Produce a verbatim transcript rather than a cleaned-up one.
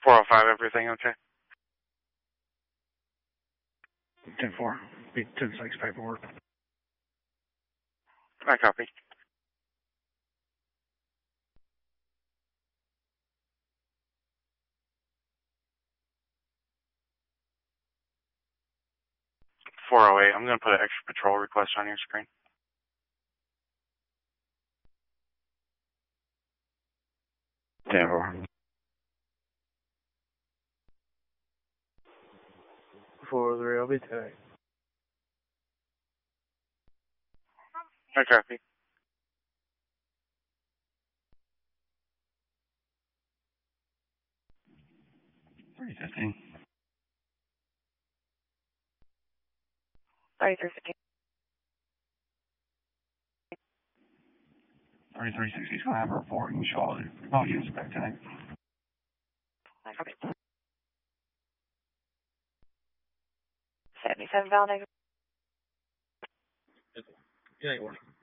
four oh five, everything okay? ten four, be ten six paperwork. I copy. four oh eight, I'm going to put an extra patrol request on your screen. ten four. four oh three, I'll be ten. I copy. three fifteen. thirty-three fifteen. thirty-three sixty is going to have a report in Charlotte. I'll use it back tonight. I copy. seventy-seven Valdez. Good night, Warren.